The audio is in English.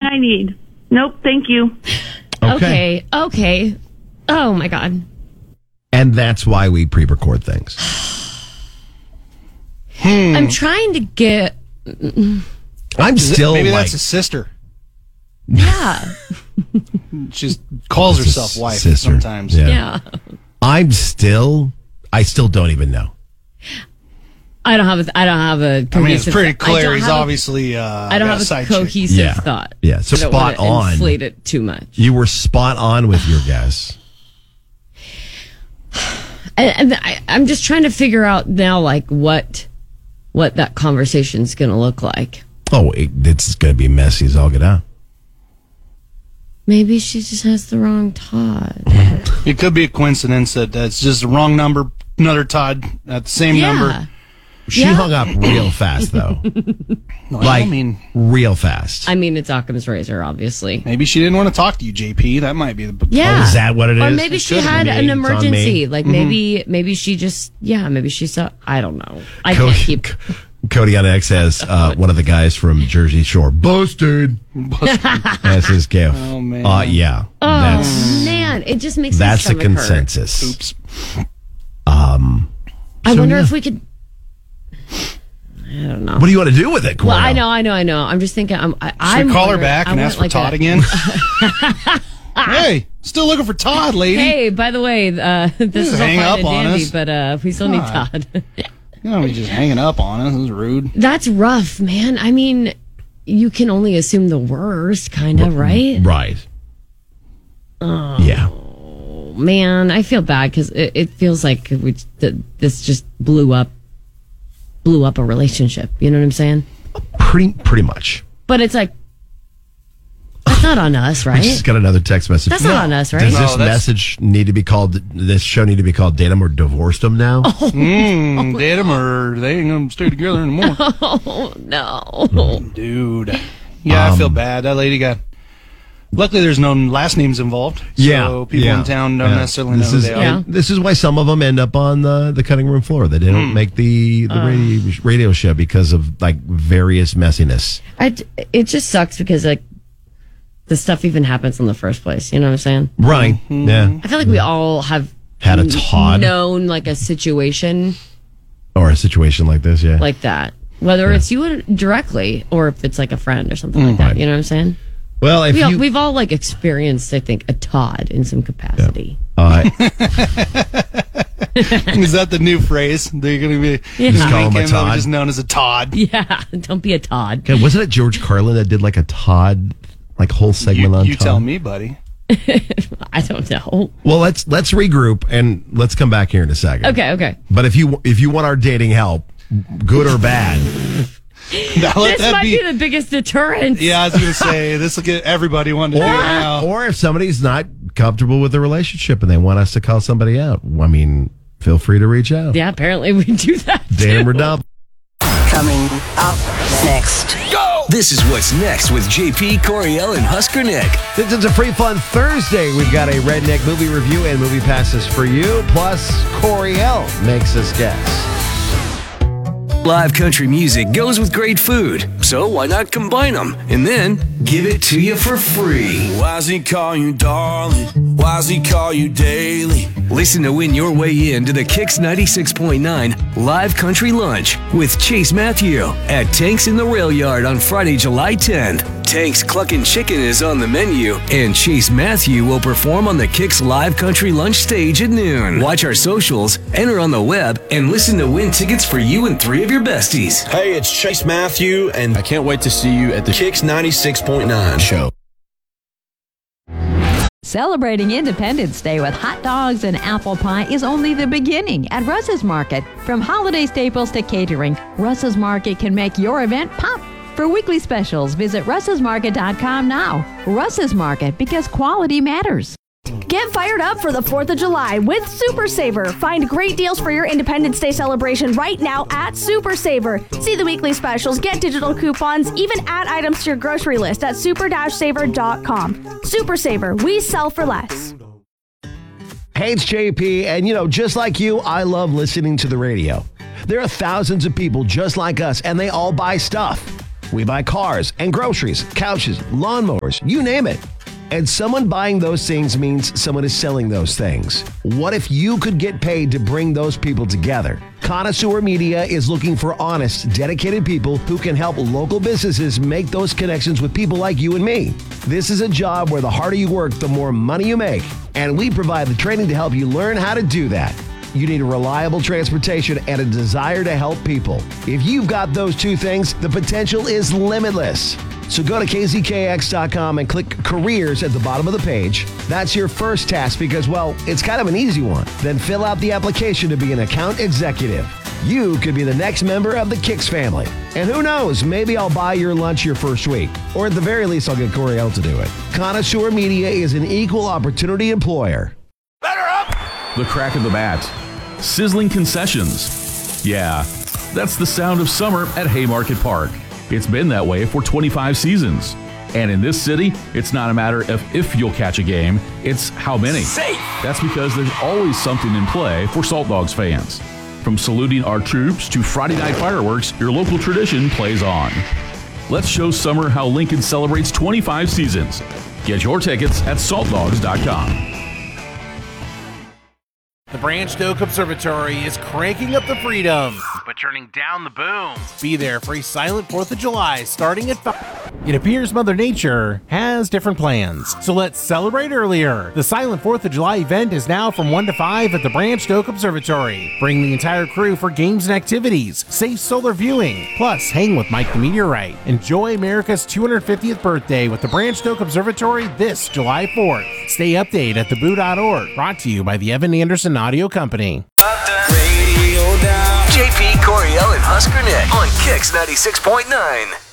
I need. Nope, thank you. Okay. Oh, my God. And that's why we pre-record things. I'm trying to get... I'm still Maybe like... that's his sister. Yeah. She just calls herself wife sister. sometimes. Yeah. I still don't even know. I don't have a cohesive... I mean, it's pretty I clear don't he's have a- obviously I don't got have a side chick. cohesive thought. Yeah, so I don't spot wanna on. inflate it too much. You were spot on with your guess. And I'm just trying to figure out now, like, what that conversation's going to look like. Oh, it's going to be messy as all get out. Maybe she just has the wrong Todd. It could be a coincidence that that's just the wrong number, another Todd at the same number. She hung up real fast, though. Well, I mean, real fast. I mean, it's Occam's razor, obviously. maybe she didn't want to talk to you, JP. That might be the... Yeah. Oh, is that what it Or is? maybe It she could've had been an me. It's on emergency. me. Like, maybe she just, maybe she saw, I don't know. I Cody, can't keep... Cody on X has one of the guys from Jersey Shore. Busted. That's his gift. Oh, man. Yeah. Oh, man. It just makes That's my a stomach hurt. consensus. Oops. I wonder if we could... I don't know. What do you want to do with it, Well, Cordell? I know. I'm just thinking. Should we call her back and ask for Todd again? Hey, still looking for Todd, lady. Hey, by the way, this is all hang fine up and on dandy, us. but we still need Todd. You know, he's just hanging up on us. This is rude. That's rough, man. I mean, you can only assume the worst, kind of, right? Right. Yeah. Man, I feel bad because it feels like this just blew up a relationship. You know what I'm saying? Pretty much. But it's like, that's not on us, I right? just got another text message. That's not on us, right? Does No, this message need to be called, this show need to be called Date 'em or Divorced 'em now? Date him or they ain't going to stay together anymore. Oh, no. Dude. Yeah, I feel bad. That lady got... Luckily, there's no last names involved. So people in town don't necessarily know who they are. Yeah. This is why some of them end up on the cutting room floor. They didn't make the radio show because of like various messiness. It just sucks because like the stuff even happens in the first place. You know what I'm saying? Right. Yeah. I feel like we all have Had a Todd known like a situation or a situation like this. Yeah. like that, whether it's you directly or if it's like a friend or something like that. You know what I'm saying? Well, if We've all like experienced, I think, a Todd in some capacity. Is that the new phrase? They're going to be Just call him a weekend, Todd. just known as a Todd. Yeah, don't be a Todd. Okay, wasn't it George Carlin that did like a Todd, like whole segment on You Todd? tell me, buddy. I don't know. Well, let's regroup and let's come back here in a second. Okay. But if you want our dating help, good or bad, Now, let This that might be the biggest deterrent. Yeah, I was going to say, this will get everybody wanting to do it now. or if somebody's not comfortable with the relationship and they want us to call somebody out, I mean, feel free to reach out. Yeah, apparently we do that. Date 'em or too. dump. Coming up next. Go! This is What's Next with JP, Coriel, and Husker Nick. This is a free fun Thursday. We've got a Redneck movie review and movie passes for you. Plus, Coriel makes us guess. Live country music goes with great food, so why not combine them and then give it to you for free? Why's he call you darling? Why's he call you daily? Listen to win your way in to the Kix 96.9 Live Country Lunch with Chase Matthew at Tanks in the Rail Yard on Friday, July 10th. Tank's Cluckin' Chicken is on the menu, and Chase Matthew will perform on the Kix Live Country Lunch stage at noon. Watch our socials, enter on the web, and listen to win tickets for you and 3 of your besties. Hey, it's Chase Matthew, and I can't wait to see you at the Kix 96.9 show. Celebrating Independence Day with hot dogs and apple pie is only the beginning at Russ's Market. From holiday staples to catering, Russ's Market can make your event pop. For weekly specials, visit russesmarket.com now. Russ's Market, because quality matters. Get fired up for the 4th of July with Super Saver. Find great deals for your Independence Day celebration right now at Super Saver. See the weekly specials, get digital coupons, even add items to your grocery list at super-saver.com. Super Saver, we sell for less. Hey, it's JP, and just like you, I love listening to the radio. There are thousands of people just like us, and they all buy stuff. We buy cars and groceries, couches, lawnmowers, you name it. And someone buying those things means someone is selling those things. What if you could get paid to bring those people together? Connoisseur Media is looking for honest, dedicated people who can help local businesses make those connections with people like you and me. This is a job where the harder you work, the more money you make. And we provide the training to help you learn how to do that. You need a reliable transportation and a desire to help people. If you've got those two things, the potential is limitless. So go to kzkx.com and click careers at the bottom of the page. That's your first task because, well, it's kind of an easy one. Then fill out the application to be an account executive. You could be the next member of the Kicks family. And who knows, maybe I'll buy your lunch your first week. Or at the very least, I'll get Coriel to do it. Connoisseur Media is an equal opportunity employer. The crack of the bat. Sizzling concessions. Yeah, that's the sound of summer at Haymarket Park. It's been that way for 25 seasons. And in this city, it's not a matter of if you'll catch a game, it's how many. Safe. That's because there's always something in play for Salt Dogs fans. From saluting our troops to Friday night fireworks, your local tradition plays on. Let's show summer how Lincoln celebrates 25 seasons. Get your tickets at saltdogs.com. The Branched Oak Observatory is cranking up the freedom, but turning down the boom. Be there for a silent 4th of July starting at 5. It appears Mother Nature has different plans, so let's celebrate earlier. The silent 4th of July event is now from 1 to 5 at the Branched Oak Observatory. Bring the entire crew for games and activities, safe solar viewing, plus hang with Mike the Meteorite. Enjoy America's 250th birthday with the Branched Oak Observatory this July 4th. Stay updated at theboo.org. Brought to you by the Evan Anderson Audio Company. JP, Coriel, and Husker Nick on Kicks 96.9.